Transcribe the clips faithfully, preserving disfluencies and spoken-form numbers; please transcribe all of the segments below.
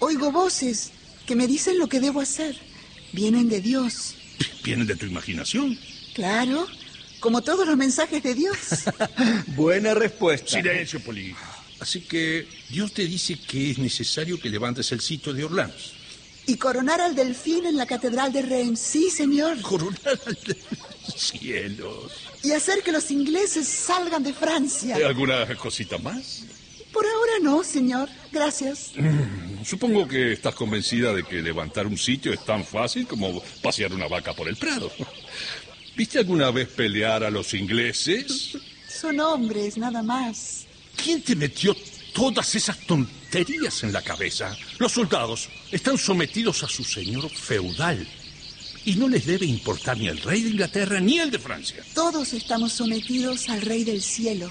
Oigo voces que me dicen lo que debo hacer. Vienen de Dios. ¿Vienen de tu imaginación? Claro, como todos los mensajes de Dios. Buena respuesta. Silencio, Polly. Así que Dios te dice que es necesario que levantes el sitio de Orleans. Y coronar al delfín en la catedral de Reims. Sí, señor. Coronar al delfín. Cielos. Y hacer que los ingleses salgan de Francia. ¿Alguna cosita más? Por ahora no, señor. Gracias. Mm, supongo que estás convencida de que levantar un sitio es tan fácil como pasear una vaca por el prado. ¿Viste alguna vez pelear a los ingleses? Son hombres, nada más. ¿Quién te metió todas esas tonterías en la cabeza? Los soldados están sometidos a su señor feudal. Y no les debe importar ni el rey de Inglaterra ni el de Francia. Todos estamos sometidos al rey del cielo.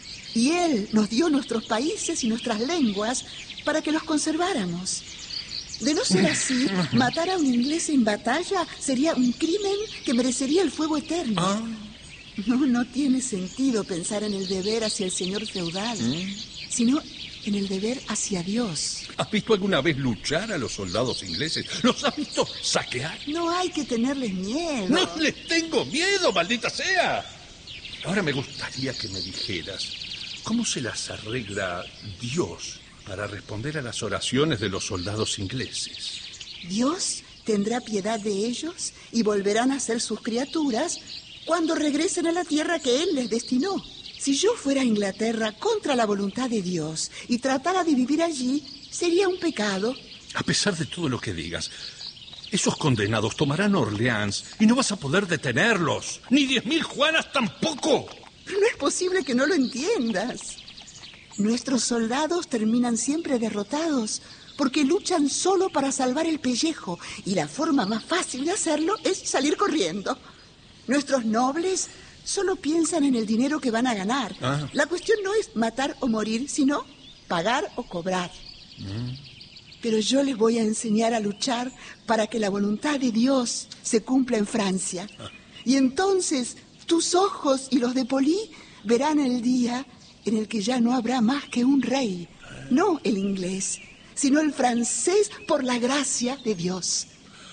Y él nos dio nuestros países y nuestras lenguas para que los conserváramos. De no ser así, matar a un inglés en batalla sería un crimen que merecería el fuego eterno. Ah. No, no tiene sentido pensar en el deber hacia el señor feudal, ¿Mm? sino en el deber hacia Dios. ¿Has visto alguna vez luchar a los soldados ingleses? ¿Los has visto saquear? No hay que tenerles miedo. ¡No les tengo miedo, maldita sea! Ahora me gustaría que me dijeras cómo se las arregla Dios para responder a las oraciones de los soldados ingleses. Dios tendrá piedad de ellos y volverán a ser sus criaturas cuando regresen a la tierra que Él les destinó. Si yo fuera a Inglaterra contra la voluntad de Dios y tratara de vivir allí, sería un pecado. A pesar de todo lo que digas, esos condenados tomarán Orleans y no vas a poder detenerlos. Ni diez mil Juanas tampoco. No es posible que no lo entiendas. Nuestros soldados terminan siempre derrotados porque luchan solo para salvar el pellejo y la forma más fácil de hacerlo es salir corriendo. Nuestros nobles solo piensan en el dinero que van a ganar. Ah. La cuestión no es matar o morir, sino pagar o cobrar. Mm. Pero yo les voy a enseñar a luchar para que la voluntad de Dios se cumpla en Francia. Ah. Y entonces tus ojos y los de Polly verán el día en el que ya no habrá más que un rey. Ah. No el inglés, sino el francés por la gracia de Dios.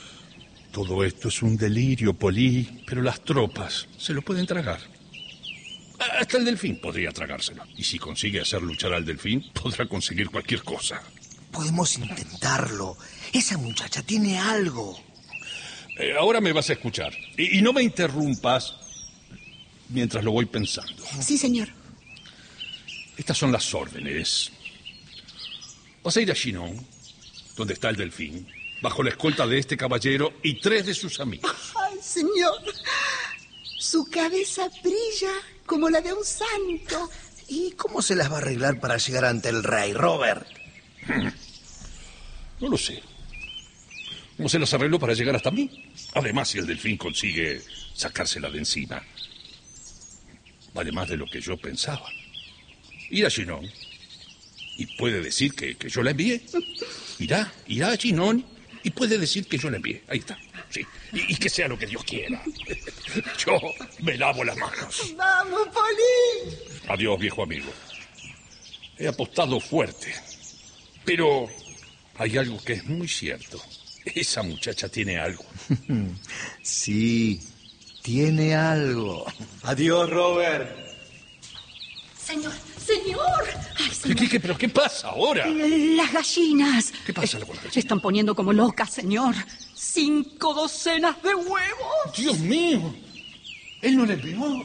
Todo esto es un delirio, Polly, pero las tropas se lo pueden tragar. Hasta el delfín podría tragárselo. Y si consigue hacer luchar al delfín, podrá conseguir cualquier cosa. Podemos intentarlo. Esa muchacha tiene algo. Eh, ahora me vas a escuchar. Y, y no me interrumpas mientras lo voy pensando. Sí, señor. Estas son las órdenes. Vas a ir a Chinon, donde está el delfín, bajo la escolta de este caballero y tres de sus amigos. ¡Ay, señor! Su cabeza brilla como la de un santo. ¿Y cómo se las va a arreglar para llegar ante el rey, Robert? No lo sé. ¿Cómo se las arregló para llegar hasta mí? Además, si el delfín consigue sacársela de encima, vale más de lo que yo pensaba. Ir a Chinon y puede decir que, que yo la envié. Irá, irá a Chinon y puede decir que yo la envié. Ahí está. Sí. Y, y que sea lo que Dios quiera. Yo me lavo las manos. ¡Vamos, Polly! Adiós, viejo amigo. He apostado fuerte. Pero hay algo que es muy cierto. Esa muchacha tiene algo. Sí, tiene algo. Adiós, Robert. Señor, señor. Ay, señor. ¿Qué, qué, pero qué pasa ahora? Las gallinas. ¿Qué pasa con las gallinas? Se están poniendo como locas, señor. Cinco docenas de huevos. Dios mío. Él no les vio.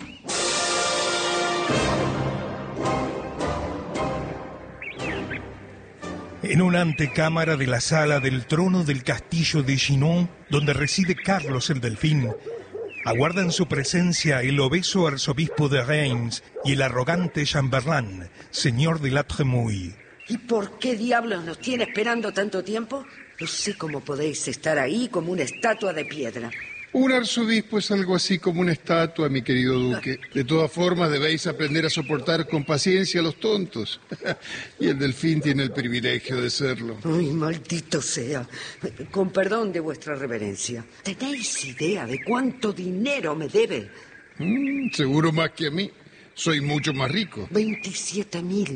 En una antecámara de la sala del trono del castillo de Chinon, donde reside Carlos el Delfín, aguardan su presencia el obeso arzobispo de Reims y el arrogante Chamberlain, señor de la Tremouille. ¿Y por qué diablos nos tiene esperando tanto tiempo? No sé cómo podéis estar ahí como una estatua de piedra. Un arzobispo es algo así como una estatua, mi querido duque. De todas formas, debéis aprender a soportar con paciencia a los tontos. Y el delfín tiene el privilegio de serlo. Ay, maldito sea. Con perdón de vuestra reverencia. ¿Tenéis idea de cuánto dinero me debe? Mm, seguro más que a mí. Soy mucho más rico. Veintisiete mil.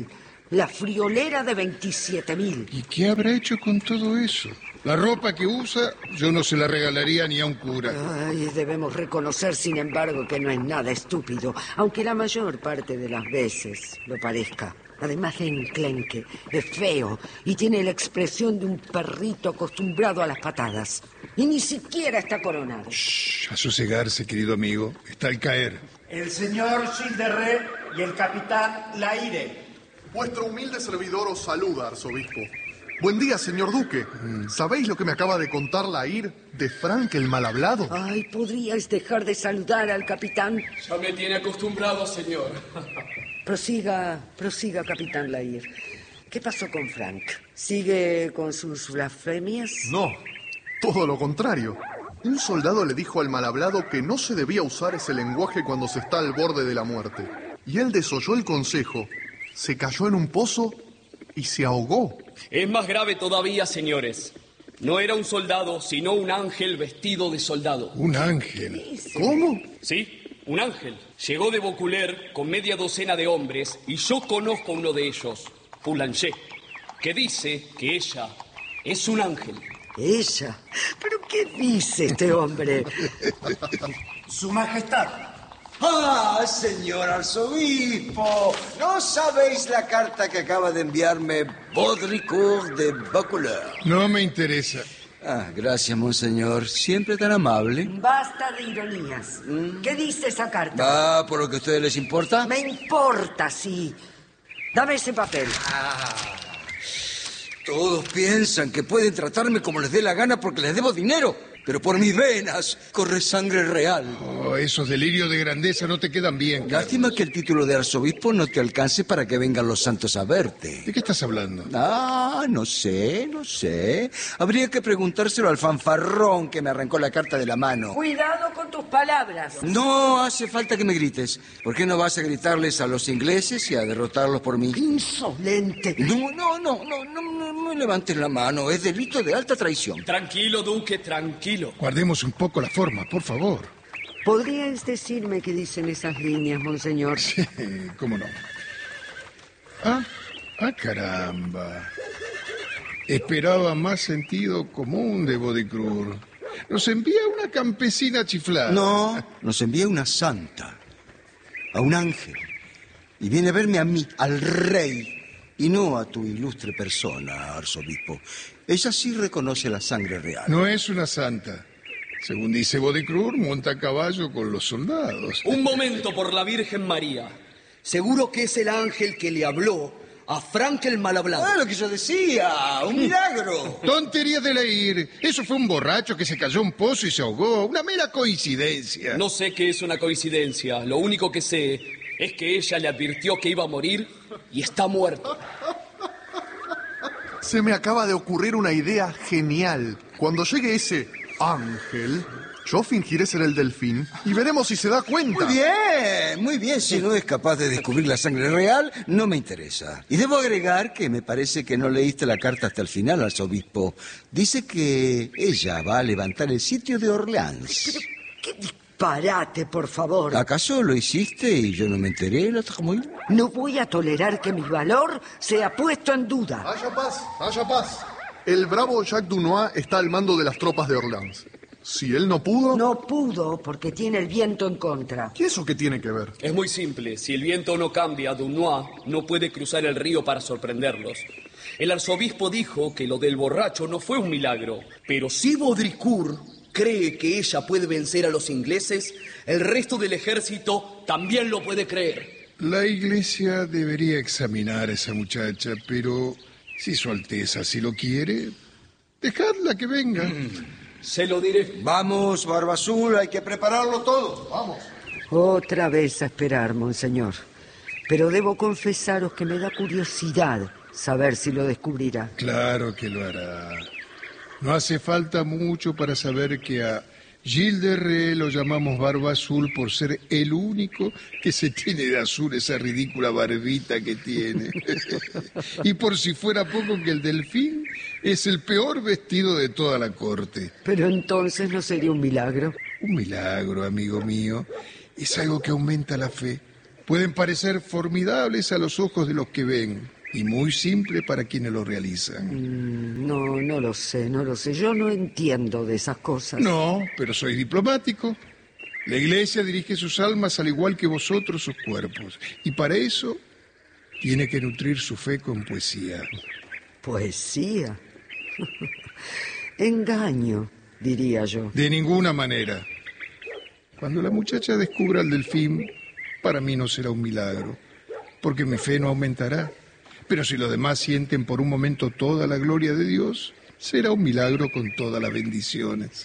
La friolera de veintisiete mil. ¿Y qué habrá hecho con todo eso? La ropa que usa, yo no se la regalaría ni a un cura. Ay, debemos reconocer, sin embargo, que no es nada estúpido, aunque la mayor parte de las veces lo parezca. Además de enclenque, es feo y tiene la expresión de un perrito acostumbrado a las patadas. Y ni siquiera está coronado. Shh, a sosegarse, querido amigo. Está al caer. El señor Gilles de Rais y el capitán Laire. Vuestro humilde servidor os saluda, arzobispo. Buen día, señor duque. Mm. ¿Sabéis lo que me acaba de contar Laire de Frank el mal hablado? Ay, ¿podríais dejar de saludar al capitán? Ya me tiene acostumbrado, señor. Prosiga, prosiga, capitán Laire. ¿Qué pasó con Frank? ¿Sigue con sus blasfemias? No, todo lo contrario. Un soldado le dijo al mal hablado que no se debía usar ese lenguaje cuando se está al borde de la muerte. Y él desoyó el consejo, se cayó en un pozo y se ahogó. Es más grave todavía, señores. No era un soldado, sino un ángel vestido de soldado. ¿Un ángel? ¿Cómo? Sí, un ángel. Llegó de Vaucouleurs con media docena de hombres y yo conozco a uno de ellos, Boulanger, que dice que ella es un ángel. ¿Ella? ¿Pero qué dice este hombre? Su majestad. ¡Ah, señor arzobispo! ¿No sabéis la carta que acaba de enviarme Baudricourt de Vaucouleurs? No me interesa. Ah, gracias, monseñor. Siempre tan amable. Basta de ironías. ¿Qué dice esa carta? Ah, ¿por lo que a ustedes les importa? Me importa, sí. Dame ese papel. Ah, todos piensan que pueden tratarme como les dé la gana porque les debo dinero. Pero por mis venas corre sangre real. Oh, esos delirios de grandeza no te quedan bien, Carlos. Lástima que el título de arzobispo no te alcance para que vengan los santos a verte. ¿De qué estás hablando? Ah, no sé, no sé. Habría que preguntárselo al fanfarrón que me arrancó la carta de la mano. Cuidado con tus palabras. No hace falta que me grites. ¿Por qué no vas a gritarles a los ingleses y a derrotarlos por mí? Insolente. No, no, no, no, no, no, no levantes la mano. Es delito de alta traición. Tranquilo, duque, tranquilo. Guardemos un poco la forma, por favor. ¿Podríais decirme qué dicen esas líneas, monseñor? Sí, cómo no. Ah, ah, caramba. Esperaba más sentido común de Baudricourt. Nos envía una campesina chiflada. No, nos envía una santa, a un ángel. Y viene a verme a mí, al rey, y no a tu ilustre persona, arzobispo. Ella sí reconoce la sangre real. No es una santa. Según dice Baudricourt, monta a caballo con los soldados. Un momento, por la Virgen María. Seguro que es el ángel que le habló a Frank el mal hablado. Ah, lo que yo decía, un milagro. Tonterías de leer. Eso fue un borracho que se cayó a un pozo y se ahogó. Una mera coincidencia. No sé qué es una coincidencia. Lo único que sé es que ella le advirtió que iba a morir y está muerto. Se me acaba de ocurrir una idea genial. Cuando llegue ese ángel, yo fingiré ser el delfín y veremos si se da cuenta. Muy bien, muy bien. Si no es capaz de descubrir la sangre real, no me interesa. Y debo agregar que me parece que no leíste la carta hasta el final, arzobispo. Dice que ella va a levantar el sitio de Orleans. Pero, ¿qué disparate, por favor? ¿Acaso lo hiciste y yo no me enteré, la Tajamoy? No voy a tolerar que mi valor sea puesto en duda. Haya paz, haya paz. El bravo Jacques Dunois está al mando de las tropas de Orleans. Si él no pudo... No pudo porque tiene el viento en contra. ¿Y eso qué tiene que ver? Es muy simple. Si el viento no cambia, Dunois no puede cruzar el río para sorprenderlos. El arzobispo dijo que lo del borracho no fue un milagro. Pero si Baudricourt cree que ella puede vencer a los ingleses, el resto del ejército también lo puede creer. La iglesia debería examinar a esa muchacha, pero si su Alteza así lo quiere, dejadla que venga. Mm, se lo diré. Vamos, Barba Azul, hay que prepararlo todo. Vamos. Otra vez a esperar, monseñor. Pero debo confesaros que me da curiosidad saber si lo descubrirá. Claro que lo hará. No hace falta mucho para saber que a Gilles de Rais lo llamamos Barba Azul por ser el único que se tiene de azul esa ridícula barbita que tiene. Y por si fuera poco que el delfín es el peor vestido de toda la corte. Pero entonces no sería un milagro. Un milagro, amigo mío, es algo que aumenta la fe. Pueden parecer formidables a los ojos de los que ven, y muy simple para quienes lo realizan. Mm, no, no lo sé, no lo sé. Yo no entiendo de esas cosas. No, pero soy diplomático. La Iglesia dirige sus almas al igual que vosotros sus cuerpos. Y para eso tiene que nutrir su fe con poesía. ¿Poesía? Engaño, diría yo. De ninguna manera. Cuando la muchacha descubra al delfín, para mí no será un milagro, porque mi fe no aumentará. Pero si los demás sienten por un momento toda la gloria de Dios, será un milagro con todas las bendiciones.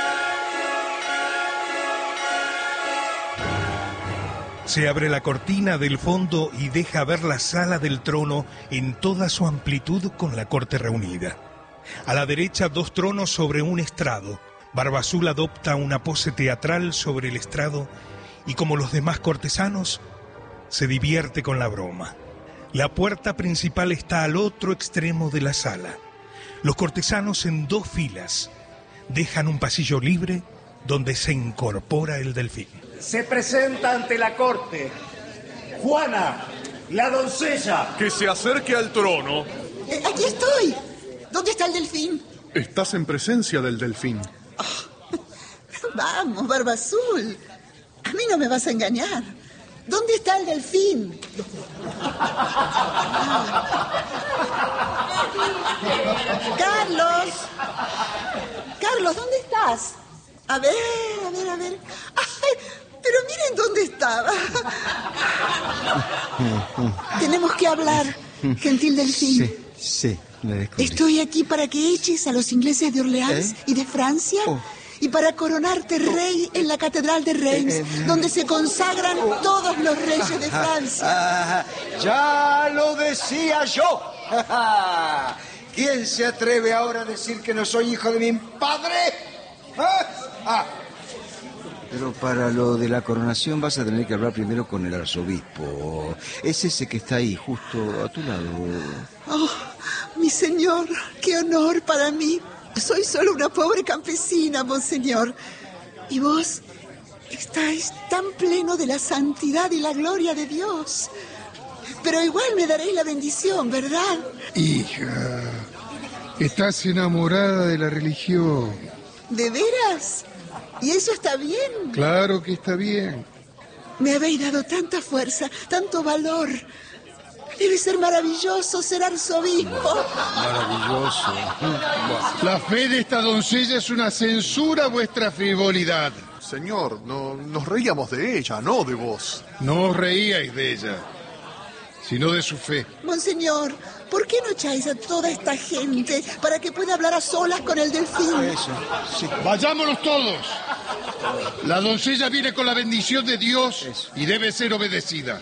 Se abre la cortina del fondo y deja ver la sala del trono en toda su amplitud con la corte reunida. A la derecha, dos tronos sobre un estrado. Barba Azul adopta una pose teatral sobre el estrado y, como los demás cortesanos, se divierte con la broma. La puerta principal está al otro extremo de la sala. Los cortesanos en dos filas dejan un pasillo libre donde se incorpora el delfín. Se presenta ante la corte Juana, la doncella. Que se acerque al trono. Eh, aquí estoy. ¿Dónde está el delfín? Estás en presencia del delfín. Oh, vamos, Barba Azul. A mí no me vas a engañar. ¿Dónde está el delfín? Carlos. Carlos, ¿dónde estás? A ver, a ver, a ver. Ay, pero miren dónde estaba. Tenemos que hablar, gentil delfín. Sí, sí, me descubrí. Estoy aquí para que eches a los ingleses de Orleans ¿Eh? y de Francia Oh. y para coronarte rey en la Catedral de Reims, Eh, eh, donde se consagran todos los reyes de Francia. Ah, ya lo decía yo. ¿Quién se atreve ahora a decir que no soy hijo de mi padre? ¿Ah? Ah. Pero para lo de la coronación vas a tener que hablar primero con el arzobispo. Es ese que está ahí, justo a tu lado. Oh, mi señor, qué honor para mí. Soy solo una pobre campesina, monseñor. Y vos estáis tan pleno de la santidad y la gloria de Dios. Pero igual me daréis la bendición, ¿verdad? Hija, estás enamorada de la religión. ¿De veras? ¿Y eso está bien? Claro que está bien. Me habéis dado tanta fuerza, tanto valor. Debe ser maravilloso ser arzobispo. Maravilloso. La fe de esta doncella es una censura a vuestra frivolidad. Señor, no, nos reíamos de ella, no de vos. No os reíais de ella, sino de su fe. Monseñor, ¿por qué no echáis a toda esta gente para que pueda hablar a solas con el delfín? Eso, sí. Vayámonos todos. La doncella viene con la bendición de Dios y debe ser obedecida.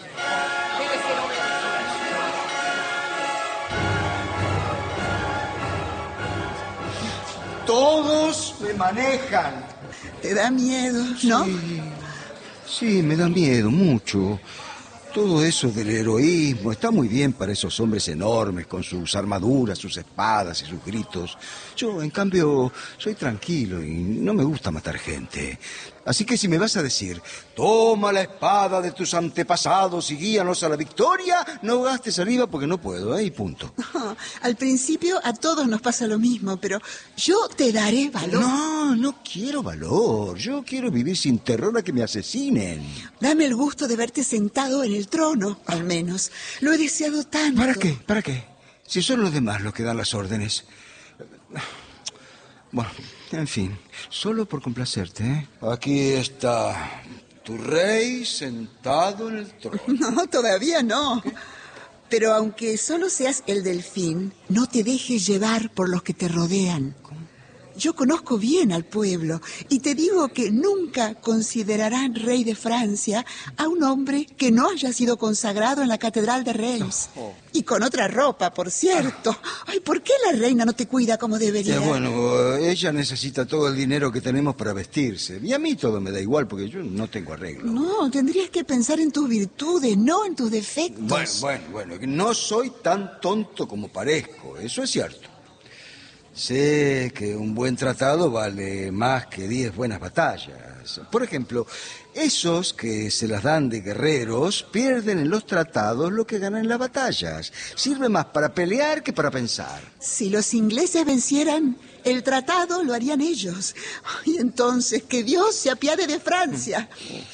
Todos me manejan. Te da miedo, ¿no? Sí, sí, me da miedo, mucho. Todo eso del heroísmo está muy bien para esos hombres enormes con sus armaduras, sus espadas y sus gritos. Yo, en cambio, soy tranquilo y no me gusta matar gente. Así que si me vas a decir, toma la espada de tus antepasados y guíanos a la victoria, no gastes saliva porque no puedo, ¿eh? Y punto. Oh, al principio a todos nos pasa lo mismo, pero yo te daré valor. No, no quiero valor. Yo quiero vivir sin terror a que me asesinen. Dame el gusto de verte sentado en el trono, al menos. Lo he deseado tanto. ¿Para qué? ¿Para qué? Si son los demás los que dan las órdenes. Bueno, en fin, solo por complacerte, ¿eh? Aquí está tu rey sentado en el trono. No, todavía no. Pero aunque solo seas el delfín, no te dejes llevar por los que te rodean. Yo conozco bien al pueblo y te digo que nunca considerarán rey de Francia a un hombre que no haya sido consagrado en la Catedral de Reims. Oh. Y con otra ropa, por cierto. Ay, ¿por qué la reina no te cuida como debería? Ya, bueno, ella necesita todo el dinero que tenemos para vestirse. Y a mí todo me da igual porque yo no tengo arreglo. No, tendrías que pensar en tus virtudes, no en tus defectos. Bueno, bueno, bueno, no soy tan tonto como parezco, eso es cierto. Sé que un buen tratado vale más que diez buenas batallas. Por ejemplo, esos que se las dan de guerreros pierden en los tratados lo que ganan en las batallas. Sirve más para pelear que para pensar. Si los ingleses vencieran, el tratado lo harían ellos. Y entonces que Dios se apiade de Francia.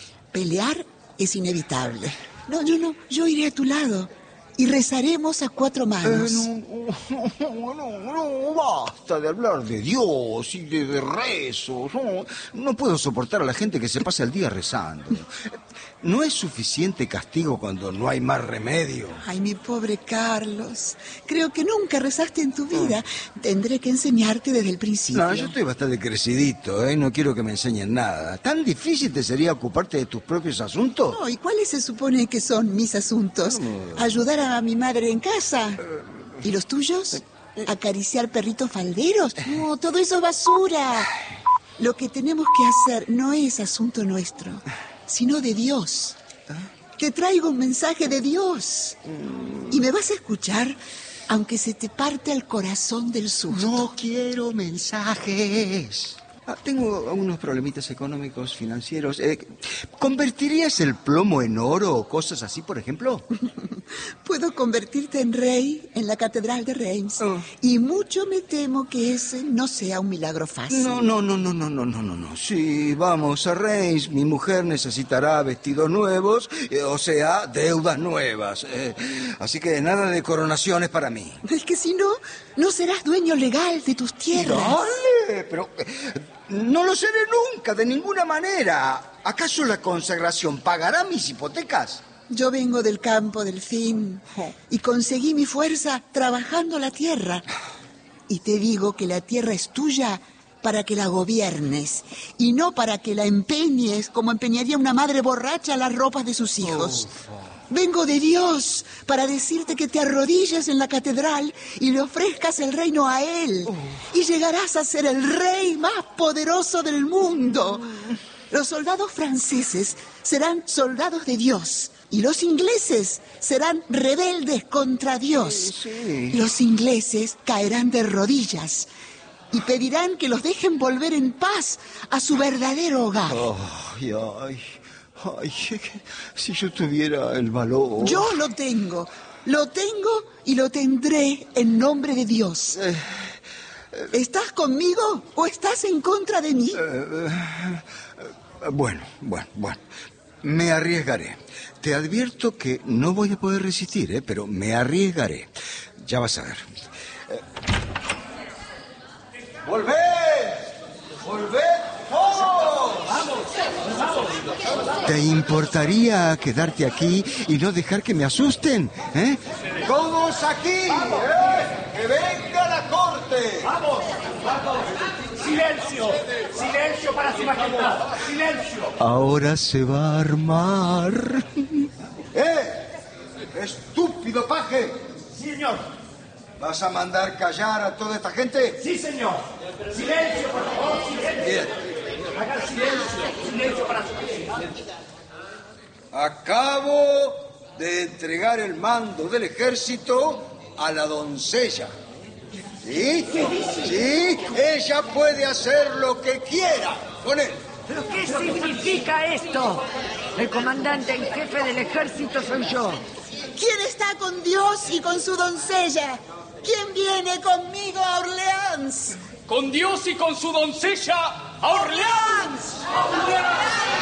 Pelear es inevitable. No, yo no, yo iré a tu lado. Y rezaremos a cuatro manos. Eh, no, no, no, no, basta de hablar de Dios y de, de rezos. No, no puedo soportar a la gente que se pasa el día rezando. ¿No es suficiente castigo cuando no hay más remedio? Ay, mi pobre Carlos. Creo que nunca rezaste en tu vida. Tendré que enseñarte desde el principio. No, yo estoy bastante crecidito, ¿eh? No quiero que me enseñen nada. ¿Tan difícil te sería ocuparte de tus propios asuntos? No, ¿y cuáles se supone que son mis asuntos? No. ¿Ayudar a mi madre en casa? ¿Y los tuyos? ¿Acariciar perritos falderos? No, todo eso es basura. Lo que tenemos que hacer no es asunto nuestro, sino de Dios. Te traigo un mensaje de Dios. Y me vas a escuchar, aunque se te parte el corazón del susto. No quiero mensajes. Ah, tengo unos problemitas económicos, financieros. Eh, ¿Convertirías el plomo en oro o cosas así, por ejemplo? Puedo convertirte en rey en la Catedral de Reims. Oh. Y mucho me temo que ese no sea un milagro fácil. No, no, no, no, no, no, no, no, no. Sí, vamos a Reims. Mi mujer necesitará vestidos nuevos, eh, o sea, deudas nuevas. Eh, así que nada de coronaciones para mí. Es que si no, no serás dueño legal de tus tierras. Dale, pero eh, no lo seré nunca, de ninguna manera. ¿Acaso la consagración pagará mis hipotecas? Yo vengo del campo del fin y conseguí mi fuerza trabajando la tierra. Y te digo que la tierra es tuya para que la gobiernes y no para que la empeñes como empeñaría una madre borracha las ropas de sus hijos. Vengo de Dios para decirte que te arrodilles en la catedral y le ofrezcas el reino a Él. Y llegarás a ser el rey más poderoso del mundo. Los soldados franceses serán soldados de Dios. Y los ingleses serán rebeldes contra Dios. Sí, sí. Los ingleses caerán de rodillas y pedirán que los dejen volver en paz a su verdadero hogar. Ay, ay, ay, si yo tuviera el valor. Yo lo tengo, lo tengo y lo tendré en nombre de Dios. Eh, eh, ¿Estás conmigo o estás en contra de mí? Eh, eh, bueno, bueno, bueno. Me arriesgaré. Te advierto que no voy a poder resistir, ¿eh? Pero me arriesgaré. Ya vas a ver. Eh... ¡Volved! ¡Volved todos! ¡Vamos! ¡Vamos! ¿Te importaría quedarte aquí y no dejar que me asusten? ¿Eh? ¡Todos aquí! ¿Eh? ¡Que venga la corte! ¡Vamos! ¡Vamos! ¡Silencio! ¡Silencio para su majestad! ¡Silencio! Ahora se va a armar. ¡Eh! ¡Estúpido paje! Sí, señor. ¿Vas a mandar callar a toda esta gente? Sí, señor. Silencio, por favor, silencio. Bien. Hagan silencio. Silencio para su majestad. Acabo de entregar el mando del ejército a la doncella. ¿Sí? Sí, ella puede hacer lo que quiera con él. ¿Pero qué significa esto? El comandante en jefe del ejército soy yo. ¿Quién está con Dios y con su doncella? ¿Quién viene conmigo a Orleans? Con Dios y con su doncella, a Orleans. ¡A Orleans!